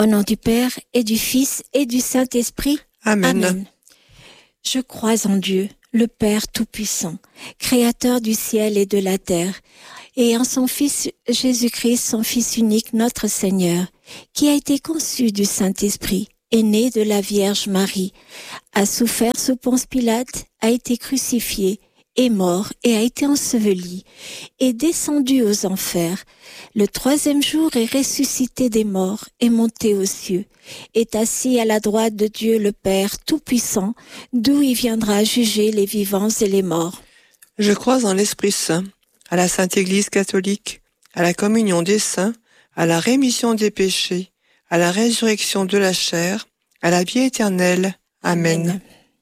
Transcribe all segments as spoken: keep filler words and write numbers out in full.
Au nom du Père et du Fils et du Saint-Esprit. Amen. Amen. Je crois en Dieu, le Père Tout-Puissant, Créateur du ciel et de la terre, et en son Fils Jésus-Christ, son Fils unique, notre Seigneur, qui a été conçu du Saint-Esprit, est né de la Vierge Marie, a souffert sous Ponce Pilate, a été crucifié, est mort et a été enseveli, est descendu aux enfers. Le troisième jour est ressuscité des morts, est monté aux cieux, est assis à la droite de Dieu le Père Tout-Puissant, d'où il viendra juger les vivants et les morts. Je crois en l'Esprit Saint, à la Sainte Église catholique, à la communion des saints, à la rémission des péchés, à la résurrection de la chair, à la vie éternelle. Amen. Amen.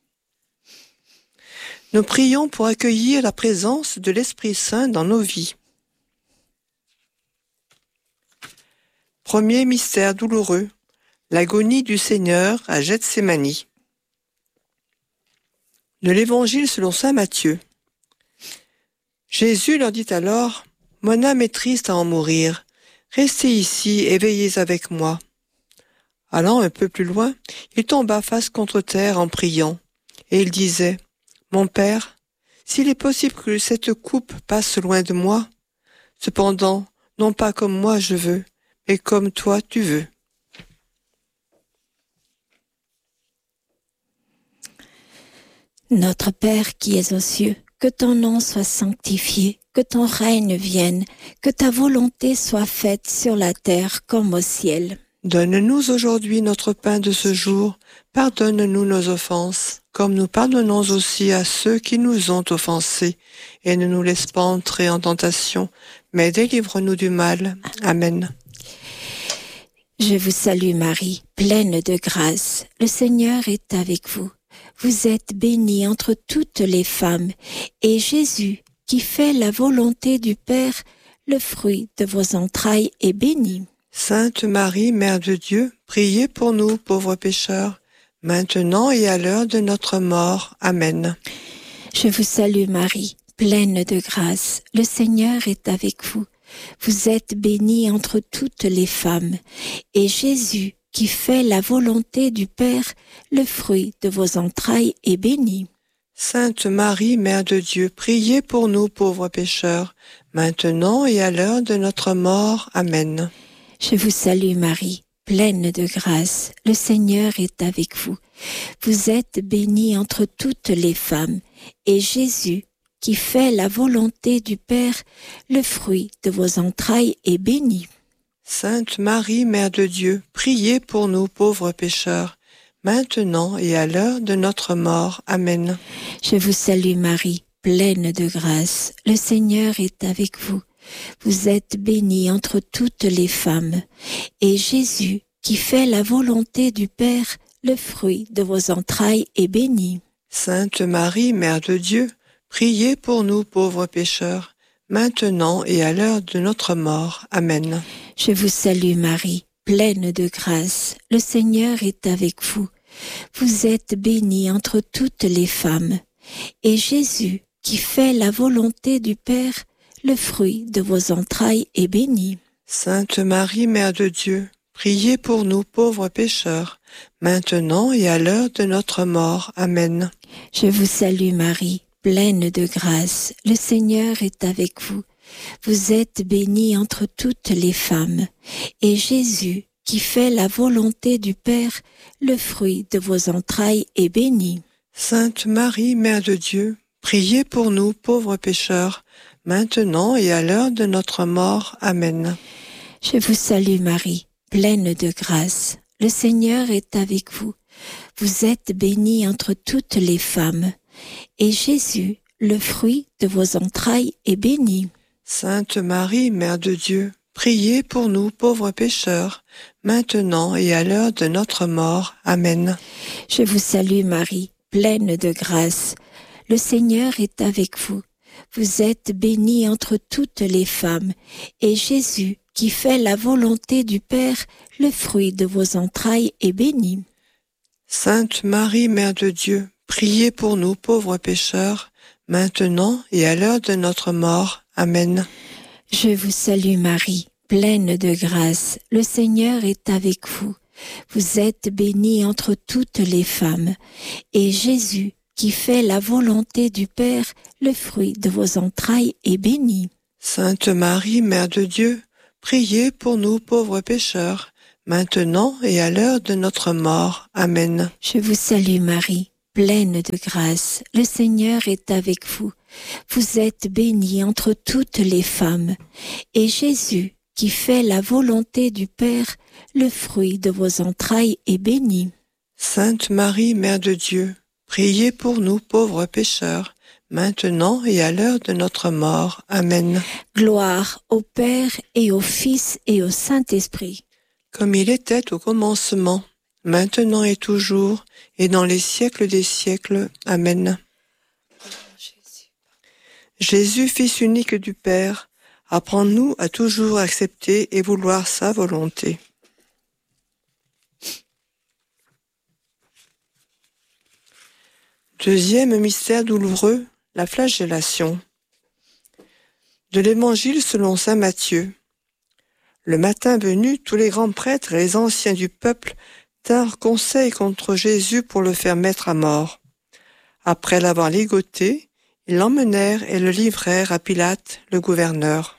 Nous prions pour accueillir la présence de l'Esprit Saint dans nos vies. Premier mystère douloureux, l'agonie du Seigneur à Gethsémani. De l'Évangile selon saint Matthieu. Jésus leur dit alors, « Mon âme est triste à en mourir. Restez ici et veillez avec moi. » Allant un peu plus loin, il tomba face contre terre en priant, et il disait, « Mon Père, s'il est possible que cette coupe passe loin de moi, cependant, non pas comme moi je veux, mais comme toi tu veux. » Notre Père qui es aux cieux, que ton nom soit sanctifié, que ton règne vienne, que ta volonté soit faite sur la terre comme au ciel. Donne-nous aujourd'hui notre pain de ce jour, pardonne-nous nos offenses, comme nous pardonnons aussi à ceux qui nous ont offensés, et ne nous laisse pas entrer en tentation, mais délivre-nous du mal. Amen. Je vous salue Marie, pleine de grâce, le Seigneur est avec vous. Vous êtes bénie entre toutes les femmes, et Jésus, qui fait la volonté du Père, le fruit de vos entrailles, est béni. Sainte Marie, Mère de Dieu, priez pour nous, pauvres pécheurs, maintenant et à l'heure de notre mort. Amen. Je vous salue Marie, pleine de grâce, le Seigneur est avec vous. Vous êtes bénie entre toutes les femmes, et Jésus, qui fait la volonté du Père, le fruit de vos entrailles, est béni. Sainte Marie, Mère de Dieu, priez pour nous, pauvres pécheurs, maintenant et à l'heure de notre mort. Amen. Je vous salue Marie, pleine de grâce, le Seigneur est avec vous. Vous êtes bénie entre toutes les femmes, et Jésus, qui fait la volonté du Père, le fruit de vos entrailles, est béni. Sainte Marie, Mère de Dieu, priez pour nous pauvres pécheurs, maintenant et à l'heure de notre mort. Amen. Je vous salue Marie, pleine de grâce, le Seigneur est avec vous. Vous êtes bénie entre toutes les femmes, et Jésus, qui fait la volonté du Père, le fruit de vos entrailles, est béni. Sainte Marie, Mère de Dieu, priez pour nous pauvres pécheurs, maintenant et à l'heure de notre mort. Amen. Je vous salue Marie, pleine de grâce, le Seigneur est avec vous. Vous êtes bénie entre toutes les femmes, et Jésus, qui fait la volonté du Père, le fruit de vos entrailles, est béni. Sainte Marie, Mère de Dieu, priez pour nous pauvres pécheurs, maintenant et à l'heure de notre mort. Amen. Je vous salue Marie, pleine de grâce, le Seigneur est avec vous. Vous êtes bénie entre toutes les femmes, et Jésus, qui fait la volonté du Père, le fruit de vos entrailles, est béni. Sainte Marie, Mère de Dieu, priez pour nous pauvres pécheurs, maintenant et à l'heure de notre mort. Amen. Je vous salue Marie, pleine de grâce, le Seigneur est avec vous. Vous êtes bénie entre toutes les femmes, et Jésus, le fruit de vos entrailles, est béni. Sainte Marie, Mère de Dieu, priez pour nous pauvres pécheurs, maintenant et à l'heure de notre mort. Amen. Je vous salue Marie, pleine de grâce, le Seigneur est avec vous. Vous êtes bénie entre toutes les femmes, et Jésus, qui fait la volonté du Père, le fruit de vos entrailles, est béni. Sainte Marie, Mère de Dieu, priez pour nous pauvres pécheurs, maintenant et à l'heure de notre mort. Amen. Je vous salue Marie, pleine de grâce, le Seigneur est avec vous. Vous êtes bénie entre toutes les femmes, et Jésus, qui fait la volonté du Père, le fruit de vos entrailles, est béni. Sainte Marie, Mère de Dieu, priez pour nous pauvres pécheurs, maintenant et à l'heure de notre mort. Amen. Je vous salue Marie, pleine de grâce, le Seigneur est avec vous. Vous êtes bénie entre toutes les femmes, et Jésus, qui fait la volonté du Père, le fruit de vos entrailles, est béni. Sainte Marie, Mère de Dieu, priez pour nous pauvres pécheurs, maintenant et à l'heure de notre mort. Amen. Gloire au Père et au Fils et au Saint-Esprit. Comme il était au commencement, maintenant et toujours, et dans les siècles des siècles. Amen. Jésus, Fils unique du Père, apprends-nous à toujours accepter et vouloir sa volonté. Deuxième mystère douloureux, la flagellation. De l'Évangile selon saint Matthieu. Le matin venu, tous les grands prêtres et les anciens du peuple tinrent conseil contre Jésus pour le faire mettre à mort. Après l'avoir ligoté, ils l'emmenèrent et le livrèrent à Pilate, le gouverneur.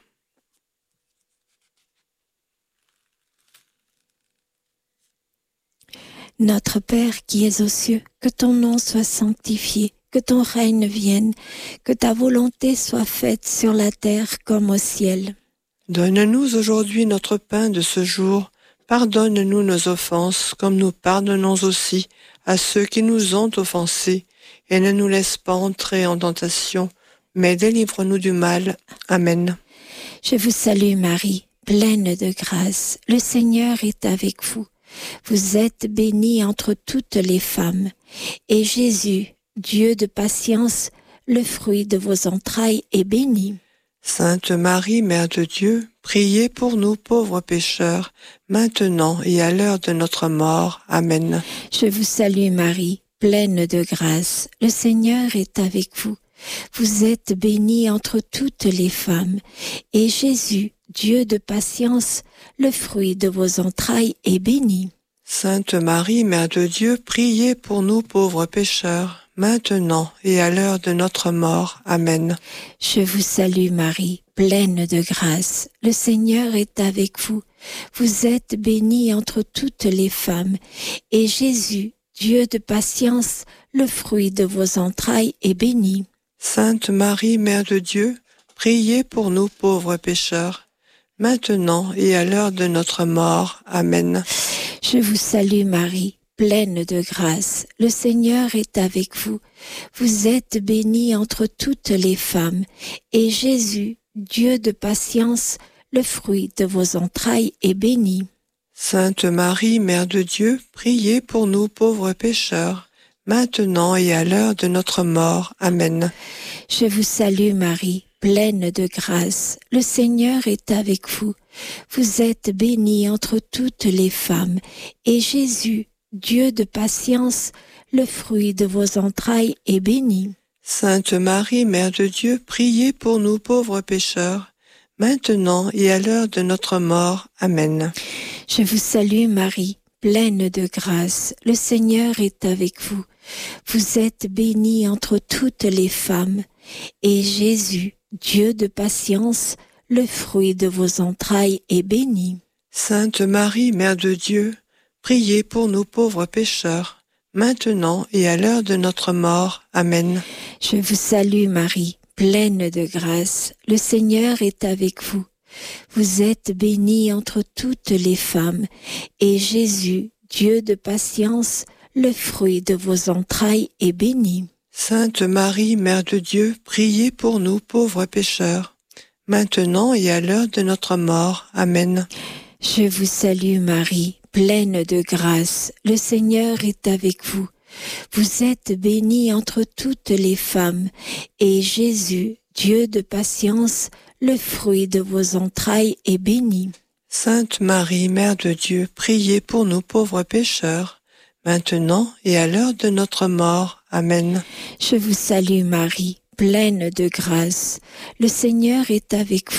Notre Père qui es aux cieux, que ton nom soit sanctifié, que ton règne vienne, que ta volonté soit faite sur la terre comme au ciel. Donne-nous aujourd'hui notre pain de ce jour. Pardonne-nous nos offenses, comme nous pardonnons aussi à ceux qui nous ont offensés. Et ne nous laisse pas entrer en tentation, mais délivre-nous du mal. Amen. Je vous salue Marie, pleine de grâce. Le Seigneur est avec vous. Vous êtes bénie entre toutes les femmes. Et Jésus, Dieu de patience, le fruit de vos entrailles, est béni. Sainte Marie, Mère de Dieu, priez pour nous pauvres pécheurs, maintenant et à l'heure de notre mort. Amen. Je vous salue Marie, pleine de grâce. Le Seigneur est avec vous. Vous êtes bénie entre toutes les femmes. Et Jésus, Dieu de patience, le fruit de vos entrailles, est béni. Sainte Marie, Mère de Dieu, priez pour nous pauvres pécheurs, maintenant et à l'heure de notre mort. Amen. Je vous salue Marie, pleine de grâce. Le Seigneur est avec vous. Vous êtes bénie entre toutes les femmes. Et Jésus, Dieu de patience, le fruit de vos entrailles, est béni. Sainte Marie, Mère de Dieu, priez pour nous pauvres pécheurs, maintenant et à l'heure de notre mort. Amen. Je vous salue Marie, pleine de grâce. Le Seigneur est avec vous. Vous êtes bénie entre toutes les femmes. Et Jésus, Dieu de patience, le fruit de vos entrailles, est béni. Sainte Marie, Mère de Dieu, priez pour nous pauvres pécheurs, maintenant et à l'heure de notre mort. Amen. Je vous salue Marie, pleine de grâce. Le Seigneur est avec vous. Vous êtes bénie entre toutes les femmes. Et Jésus, Dieu de patience, le fruit de vos entrailles, est béni. Sainte Marie, Mère de Dieu, priez pour nous pauvres pécheurs, maintenant et à l'heure de notre mort. Amen. Je vous salue Marie, pleine de grâce. Le Seigneur est avec vous. Vous êtes bénie entre toutes les femmes. Et Jésus, Dieu de patience, le fruit de vos entrailles, est béni. Sainte Marie, Mère de Dieu, priez pour nous pauvres pécheurs, maintenant et à l'heure de notre mort. Amen. Je vous salue Marie, pleine de grâce. Le Seigneur est avec vous. Vous êtes bénie entre toutes les femmes. Et Jésus, Dieu de patience, le fruit de vos entrailles, est béni. Sainte Marie, Mère de Dieu, priez pour nous pauvres pécheurs, maintenant et à l'heure de notre mort. Amen. Je vous salue Marie, pleine de grâce. Le Seigneur est avec vous. Vous êtes bénie entre toutes les femmes. Et Jésus, Dieu de patience, le fruit de vos entrailles, est béni. Sainte Marie, Mère de Dieu, priez pour nous pauvres pécheurs, maintenant et à l'heure de notre mort. Amen. Je vous salue Marie, pleine de grâce. Le Seigneur est avec vous.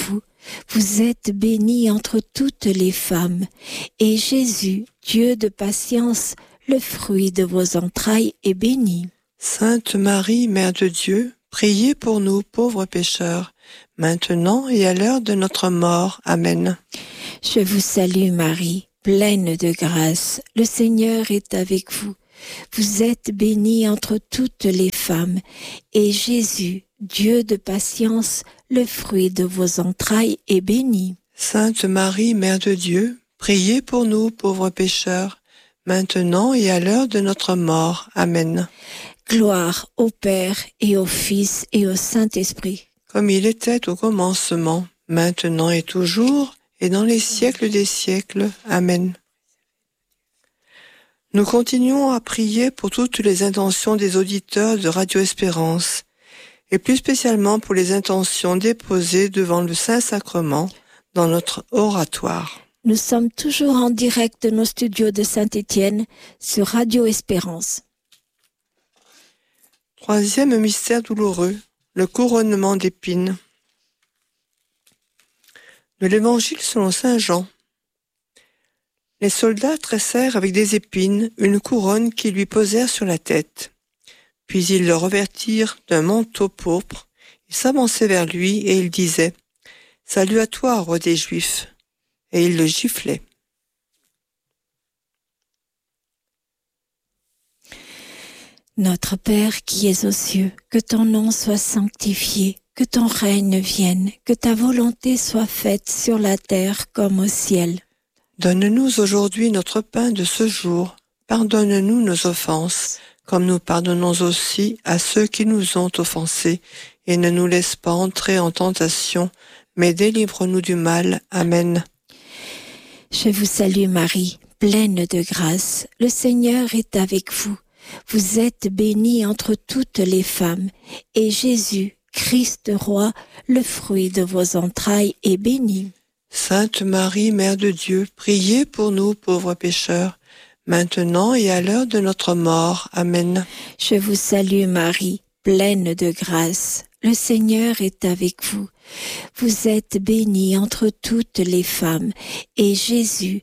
Vous êtes bénie entre toutes les femmes, et Jésus, Dieu de patience, le fruit de vos entrailles, est béni. Sainte Marie, Mère de Dieu, priez pour nous pauvres pécheurs, maintenant et à l'heure de notre mort. Amen. Je vous salue Marie, pleine de grâce, le Seigneur est avec vous. Vous êtes bénie entre toutes les femmes, et Jésus, Dieu de patience, le fruit de vos entrailles, est béni. Sainte Marie, Mère de Dieu, priez pour nous pauvres pécheurs, maintenant et à l'heure de notre mort. Amen. Gloire au Père et au Fils et au Saint-Esprit. Comme il était au commencement, maintenant et toujours, et dans les siècles des siècles. Amen. Nous continuons à prier pour toutes les intentions des auditeurs de Radio Espérance, et plus spécialement pour les intentions déposées devant le Saint-Sacrement dans notre oratoire. Nous sommes toujours en direct de nos studios de Saint-Étienne sur Radio Espérance. Troisième mystère douloureux, le couronnement d'épines. De l'Évangile selon saint Jean. Les soldats tressèrent avec des épines une couronne qu'ils lui posèrent sur la tête. Puis ils le revêtirent d'un manteau pourpre. Ils s'avançaient vers lui et ils disaient « Salut à toi, roi des Juifs !» Et ils le giflaient. Notre Père qui es aux cieux, que ton nom soit sanctifié, que ton règne vienne, que ta volonté soit faite sur la terre comme au ciel. Donne-nous aujourd'hui notre pain de ce jour. Pardonne-nous nos offenses, comme nous pardonnons aussi à ceux qui nous ont offensés. Et ne nous laisse pas entrer en tentation, mais délivre-nous du mal. Amen. Je vous salue Marie, pleine de grâce. Le Seigneur est avec vous. Vous êtes bénie entre toutes les femmes, et Jésus, Christ roi, le fruit de vos entrailles, est béni. Sainte Marie, Mère de Dieu, priez pour nous pauvres pécheurs, maintenant et à l'heure de notre mort. Amen. Je vous salue Marie, pleine de grâce. Le Seigneur est avec vous. Vous êtes bénie entre toutes les femmes, et Jésus,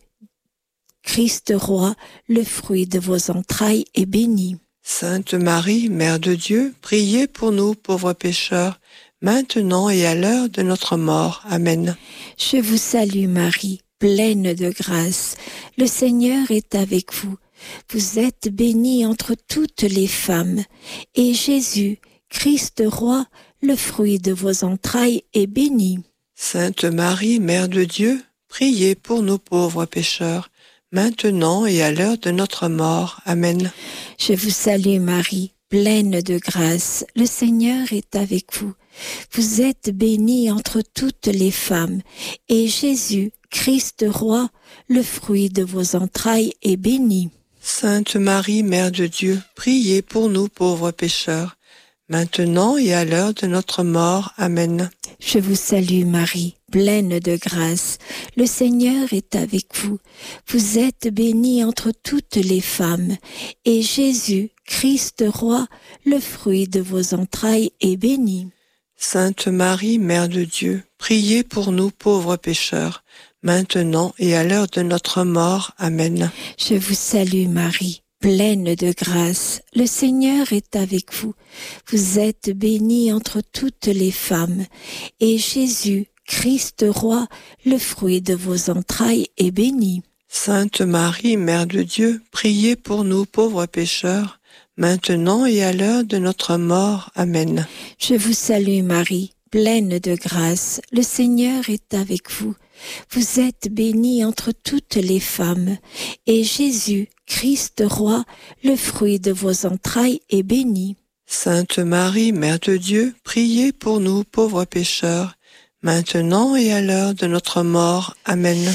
Christ roi, le fruit de vos entrailles, est béni. Sainte Marie, Mère de Dieu, priez pour nous pauvres pécheurs, maintenant et à l'heure de notre mort. Amen. Je vous salue Marie, pleine de grâce. Le Seigneur est avec vous. Vous êtes bénie entre toutes les femmes, et Jésus, Christ roi, le fruit de vos entrailles, est béni. Sainte Marie, Mère de Dieu, priez pour nous pauvres pécheurs, maintenant et à l'heure de notre mort. Amen. Je vous salue Marie, pleine de grâce. Le Seigneur est avec vous. Vous êtes bénie entre toutes les femmes, et Jésus, Christ roi, le fruit de vos entrailles, est béni. Sainte Marie, Mère de Dieu, priez pour nous pauvres pécheurs, maintenant et à l'heure de notre mort. Amen. Je vous salue Marie, pleine de grâce. Le Seigneur est avec vous. Vous êtes bénie entre toutes les femmes, et Jésus, Christ roi, le fruit de vos entrailles, est béni. Sainte Marie, Mère de Dieu, priez pour nous pauvres pécheurs, maintenant et à l'heure de notre mort. Amen. Je vous salue Marie, pleine de grâce. Le Seigneur est avec vous. Vous êtes bénie entre toutes les femmes, et Jésus, Christ roi, le fruit de vos entrailles, est béni. Sainte Marie, Mère de Dieu, priez pour nous pauvres pécheurs, maintenant et à l'heure de notre mort. Amen. Je vous salue Marie, pleine de grâce. Le Seigneur est avec vous. Vous êtes bénie entre toutes les femmes, et Jésus, Christ roi, le fruit de vos entrailles, est béni. Sainte Marie, Mère de Dieu, priez pour nous pauvres pécheurs, maintenant et à l'heure de notre mort. Amen.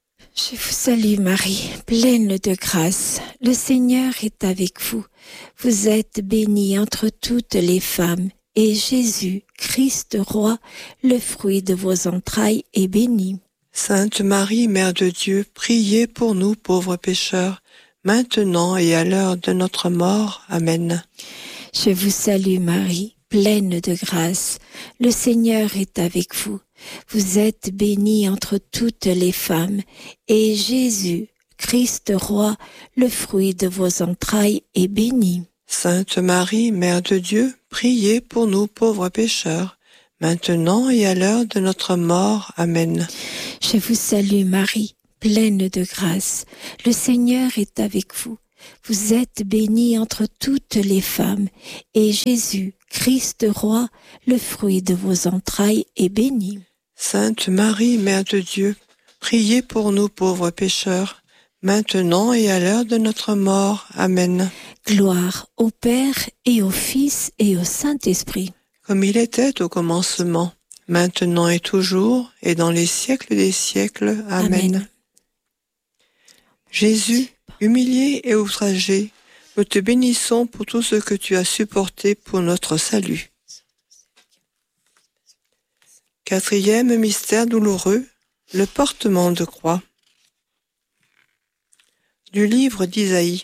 Je vous salue Marie, pleine de grâce. Le Seigneur est avec vous. Vous êtes bénie entre toutes les femmes, et Jésus, Christ roi, le fruit de vos entrailles, est béni. Sainte Marie, Mère de Dieu, priez pour nous pauvres pécheurs, maintenant et à l'heure de notre mort. Amen. Je vous salue Marie, pleine de grâce. Le Seigneur est avec vous. Vous êtes bénie entre toutes les femmes, et Jésus, Christ roi, le fruit de vos entrailles, est béni. Sainte Marie, Mère de Dieu, priez pour nous pauvres pécheurs, maintenant et à l'heure de notre mort. Amen. Je vous salue Marie, pleine de grâce. Le Seigneur est avec vous. Vous êtes bénie entre toutes les femmes, et Jésus, Christ roi, le fruit de vos entrailles, est béni. Sainte Marie, Mère de Dieu, priez pour nous pauvres pécheurs, maintenant et à l'heure de notre mort. Amen. Gloire au Père et au Fils et au Saint-Esprit. Comme il était au commencement, maintenant et toujours, et dans les siècles des siècles. Amen. Amen. Jésus, humilié et outragé, nous te bénissons pour tout ce que tu as supporté pour notre salut. Quatrième mystère douloureux, le portement de croix. Du livre d'Isaïe.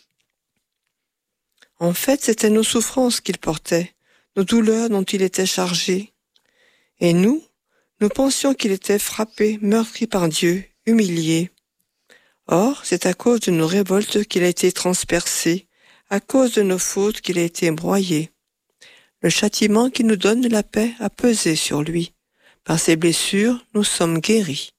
En fait, c'étaient nos souffrances qu'il portait, nos douleurs dont il était chargé. Et nous, nous pensions qu'il était frappé, meurtri par Dieu, humilié. Or, c'est à cause de nos révoltes qu'il a été transpercé, à cause de nos fautes qu'il a été broyé. Le châtiment qui nous donne la paix a pesé sur lui. Par ses blessures, nous sommes guéris.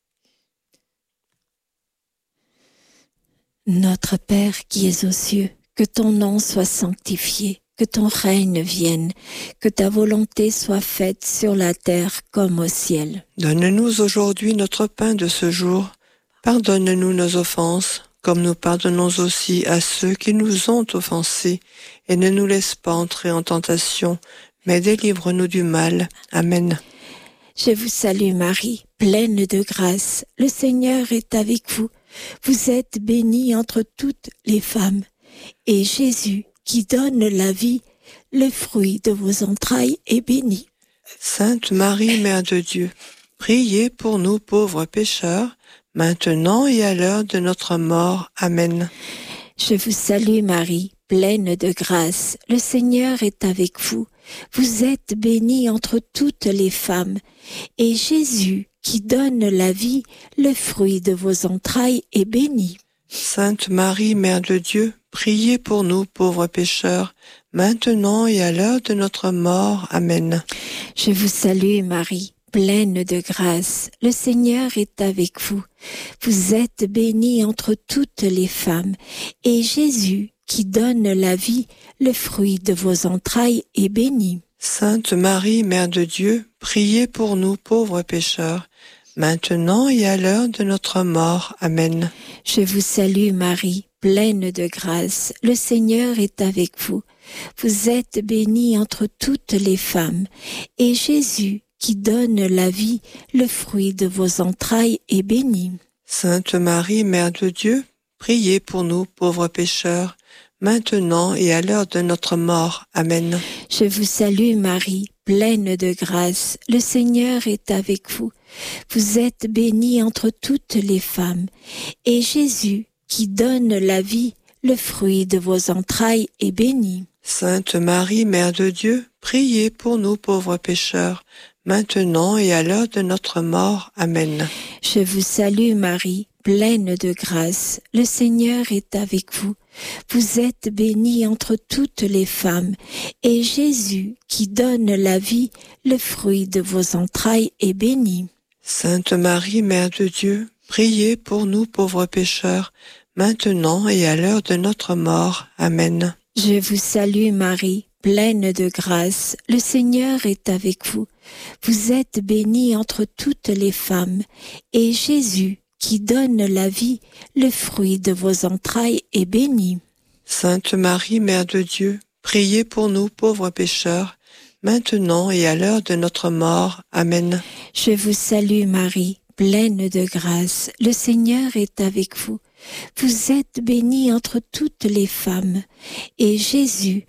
Notre Père qui es aux cieux, que ton nom soit sanctifié, que ton règne vienne, que ta volonté soit faite sur la terre comme au ciel. Donne-nous aujourd'hui notre pain de ce jour. Pardonne-nous nos offenses, comme nous pardonnons aussi à ceux qui nous ont offensés, et ne nous laisse pas entrer en tentation, mais délivre-nous du mal. Amen. Je vous salue Marie, pleine de grâce. Le Seigneur est avec vous. Vous êtes bénie entre toutes les femmes. Et Jésus, qui donne la vie, le fruit de vos entrailles, est béni. Sainte Marie, Mère de Dieu, priez pour nous pauvres pécheurs, maintenant et à l'heure de notre mort. Amen. Je vous salue Marie, pleine de grâce. Le Seigneur est avec vous. Vous êtes bénie entre toutes les femmes. Et Jésus, qui donne la vie, le fruit de vos entrailles, est béni. Sainte Marie, Mère de Dieu, priez pour nous pauvres pécheurs, maintenant et à l'heure de notre mort. Amen. Je vous salue Marie, pleine de grâce. Le Seigneur est avec vous. Vous êtes bénie entre toutes les femmes. Et Jésus, qui donne la vie, le fruit de vos entrailles, est béni. Sainte Marie, Mère de Dieu, priez pour nous pauvres pécheurs, maintenant et à l'heure de notre mort. Amen. Je vous salue Marie, pleine de grâce. Le Seigneur est avec vous. Vous êtes bénie entre toutes les femmes. Et Jésus, qui donne la vie, le fruit de vos entrailles, est béni. Sainte Marie, Mère de Dieu, priez pour nous pauvres pécheurs, maintenant et à l'heure de notre mort. Amen. Je vous salue Marie, pleine de grâce. Le Seigneur est avec vous. Vous êtes bénie entre toutes les femmes. Et Jésus, qui donne la vie, le fruit de vos entrailles, est béni. Sainte Marie, Mère de Dieu, priez pour nous pauvres pécheurs, maintenant et à l'heure de notre mort. Amen. Je vous salue Marie, pleine de grâce. Le Seigneur est avec vous. Vous êtes bénie entre toutes les femmes. Et Jésus, qui donne la vie, le fruit de vos entrailles, est béni. Sainte Marie, Mère de Dieu, priez pour nous pauvres pécheurs, maintenant et à l'heure de notre mort. Amen. Je vous salue Marie, pleine de grâce. Le Seigneur est avec vous. Vous êtes bénie entre toutes les femmes. Et Jésus, qui donne la vie, le fruit de vos entrailles, est béni. Sainte Marie, Mère de Dieu, priez pour nous pauvres pécheurs, maintenant et à l'heure de notre mort. Amen. Je vous salue Marie, pleine de grâce. Le Seigneur est avec vous. Vous êtes bénie entre toutes les femmes. Et Jésus,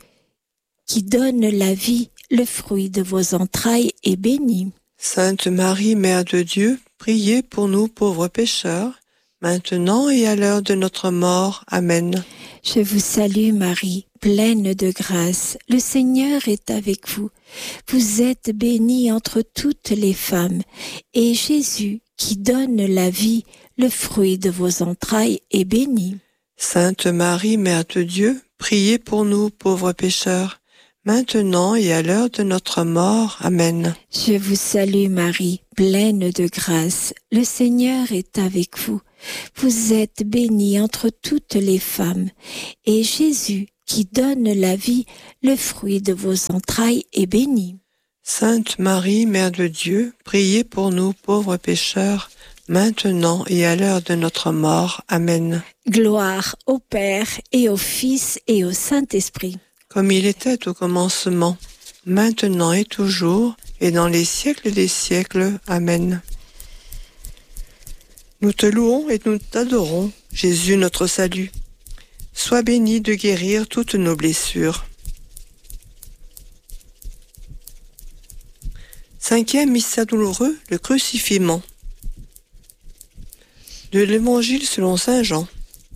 qui donne la vie, le fruit de vos entrailles, est béni. Sainte Marie, Mère de Dieu, priez pour nous pauvres pécheurs, maintenant et à l'heure de notre mort. Amen. Je vous salue Marie, pleine de grâce. Le Seigneur est avec vous. Vous êtes bénie entre toutes les femmes, et Jésus, qui donne la vie, le fruit de vos entrailles, est béni. Sainte Marie, Mère de Dieu, priez pour nous pauvres pécheurs, maintenant et à l'heure de notre mort. Amen. Je vous salue Marie, pleine de grâce. Le Seigneur est avec vous. Vous êtes bénie entre toutes les femmes, et Jésus, qui donne la vie, le fruit de vos entrailles, est béni. Sainte Marie, Mère de Dieu, priez pour nous pauvres pécheurs, maintenant et à l'heure de notre mort. Amen. Gloire au Père et au Fils et au Saint-Esprit. Comme il était au commencement, maintenant et toujours, et dans les siècles des siècles. Amen. Nous te louons et nous t'adorons, Jésus notre salut. Sois béni de guérir toutes nos blessures. Cinquième mystère douloureux, le crucifixion. De l'Évangile selon saint Jean.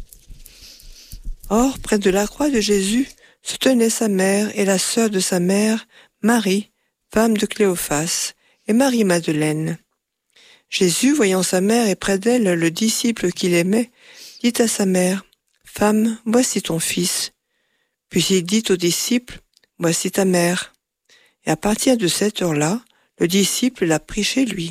Or, près de la croix de Jésus, se tenaient sa mère et la sœur de sa mère, Marie, femme de Cléophas, et Marie-Madeleine. Jésus, voyant sa mère et près d'elle le disciple qu'il aimait, dit à sa mère, « Femme, voici ton fils. » Puis il dit au disciple, « Voici ta mère. » Et à partir de cette heure-là, le disciple l'a pris chez lui.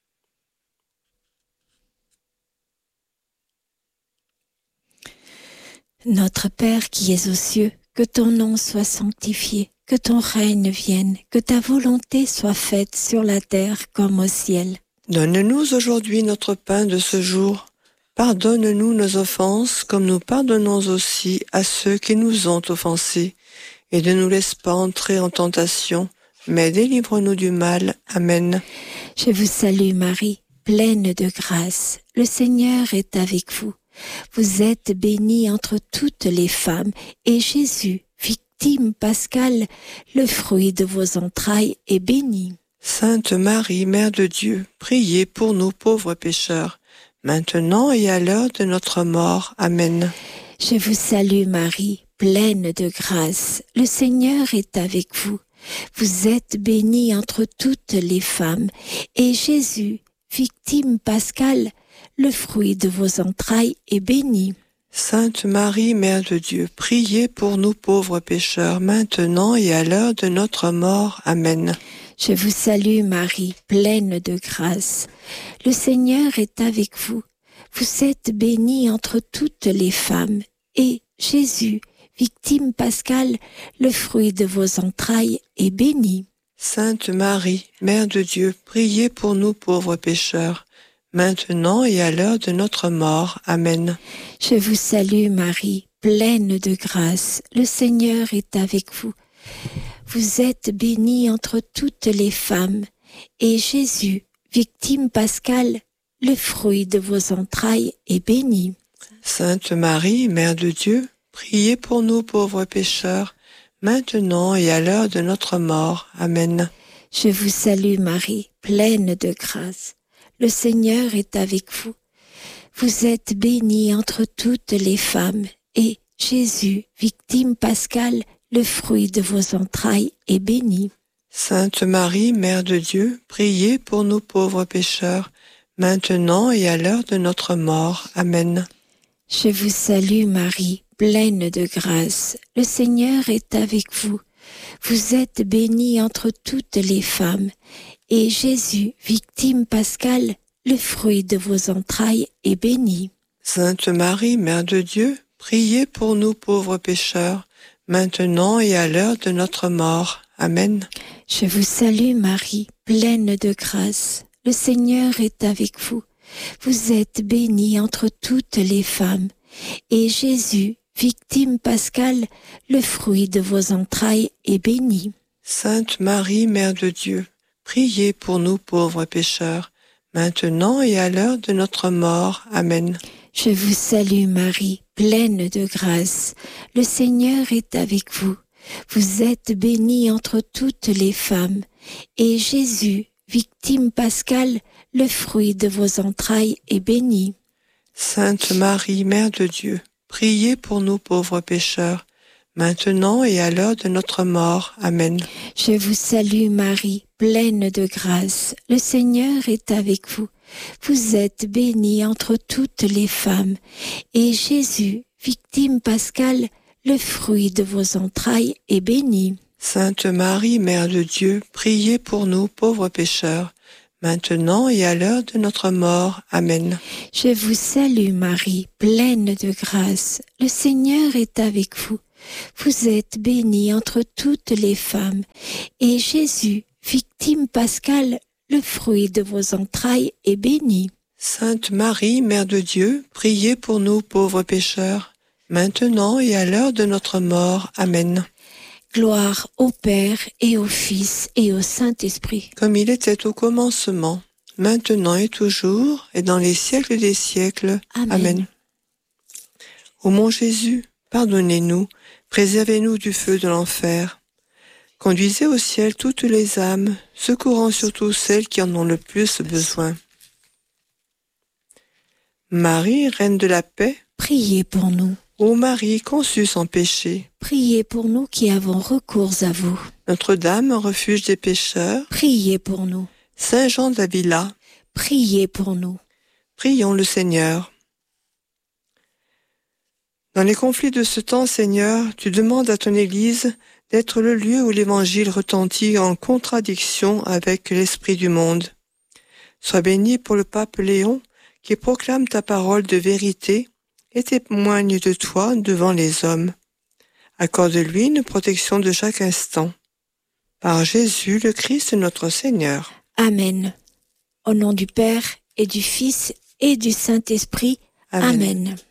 Notre Père qui es aux cieux, que ton nom soit sanctifié, que ton règne vienne, que ta volonté soit faite sur la terre comme au ciel. Donne-nous aujourd'hui notre pain de ce jour. Pardonne-nous nos offenses, comme nous pardonnons aussi à ceux qui nous ont offensés. Et ne nous laisse pas entrer en tentation, mais délivre-nous du mal. Amen. Je vous salue Marie, pleine de grâce. Le Seigneur est avec vous. Vous êtes bénie entre toutes les femmes, et Jésus, victime pascale, le fruit de vos entrailles, est béni. Sainte Marie, Mère de Dieu, priez pour nous pauvres pécheurs, maintenant et à l'heure de notre mort. Amen. Je vous salue Marie, pleine de grâce. Le Seigneur est avec vous. Vous êtes bénie entre toutes les femmes, et Jésus, victime pascale, le fruit de vos entrailles, est béni. Sainte Marie, Mère de Dieu, priez pour nous pauvres pécheurs, maintenant et à l'heure de notre mort. Amen. Je vous salue Marie, pleine de grâce. Le Seigneur est avec vous. Vous êtes bénie entre toutes les femmes, et Jésus, victime pascale, le fruit de vos entrailles, est béni. Sainte Marie, Mère de Dieu, priez pour nous pauvres pécheurs, maintenant et à l'heure de notre mort. Amen. Je vous salue Marie, pleine de grâce. Le Seigneur est avec vous. Vous êtes bénie entre toutes les femmes, et Jésus, victime pascale, le fruit de vos entrailles, est béni. Sainte Marie, Mère de Dieu, priez pour nous pauvres pécheurs, maintenant et à l'heure de notre mort. Amen. Je vous salue Marie, pleine de grâce. Le Seigneur est avec vous. Vous êtes bénie entre toutes les femmes, et Jésus, victime pascale, le fruit de vos entrailles, est béni. Sainte Marie, Mère de Dieu, priez pour nous pauvres pécheurs, maintenant et à l'heure de notre mort. Amen. Je vous salue Marie, pleine de grâce. Le Seigneur est avec vous. Vous êtes bénie entre toutes les femmes, et Jésus, victime pascale, le fruit de vos entrailles, est béni. Sainte Marie, Mère de Dieu, priez pour nous pauvres pécheurs, maintenant et à l'heure de notre mort. Amen. Je vous salue Marie, pleine de grâce. Le Seigneur est avec vous. Vous êtes bénie entre toutes les femmes, et Jésus, victime pascale, le fruit de vos entrailles, est béni. Sainte Marie, Mère de Dieu, priez pour nous pauvres pécheurs, maintenant et à l'heure de notre mort. Amen. Je vous salue Marie, pleine de grâce. Le Seigneur est avec vous. Vous êtes bénie entre toutes les femmes, et Jésus, victime pascale, le fruit de vos entrailles, est béni. Sainte Marie, Mère de Dieu, priez pour nous pauvres pécheurs, maintenant et à l'heure de notre mort. Amen. Je vous salue Marie, pleine de grâce. Le Seigneur est avec vous. Vous êtes bénie entre toutes les femmes. Et Jésus, victime pascale, le fruit de vos entrailles, est béni. Sainte Marie, Mère de Dieu, priez pour nous pauvres pécheurs, maintenant et à l'heure de notre mort. Amen. Je vous salue Marie, pleine de grâce. Le Seigneur est avec vous. Vous êtes bénie entre toutes les femmes. Et Jésus, victime pascale, le fruit de vos entrailles, est béni. Sainte Marie, Mère de Dieu, priez pour nous pauvres pécheurs, maintenant et à l'heure de notre mort. Amen. Gloire au Père et au Fils et au Saint-Esprit. Comme il était au commencement, maintenant et toujours, et dans les siècles des siècles. Amen. Amen. Ô mon Jésus, pardonnez-nous, préservez-nous du feu de l'enfer. Conduisez au ciel toutes les âmes, secourant surtout celles qui en ont le plus besoin. Marie, Reine de la paix, Priez pour nous. ô Marie conçue sans péché, Priez pour nous qui avons recours à vous. Notre-Dame, refuge des pécheurs, Priez pour nous. Saint Jean d'Avila, Priez pour nous. prions le Seigneur. Dans les conflits de ce temps, Seigneur, tu demandes à ton Église d'être le lieu où l'Évangile retentit en contradiction avec l'esprit du monde. Sois béni pour le pape Léon, qui proclame ta parole de vérité et témoigne de toi devant les hommes. Accorde-lui une protection de chaque instant. Par Jésus le Christ notre Seigneur. Amen. Au nom du Père et du Fils et du Saint-Esprit. Amen. Amen.